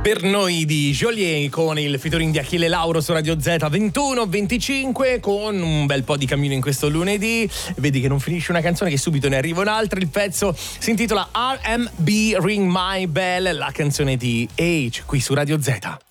Per noi di Joliet con il featuring di Achille Lauro su Radio Z 21-25 con un bel po' di cammino in questo lunedì. Vedi che non finisce una canzone che subito ne arriva un'altra. Il pezzo si intitola R&B Ring My Bell, la canzone di Age qui su Radio Z.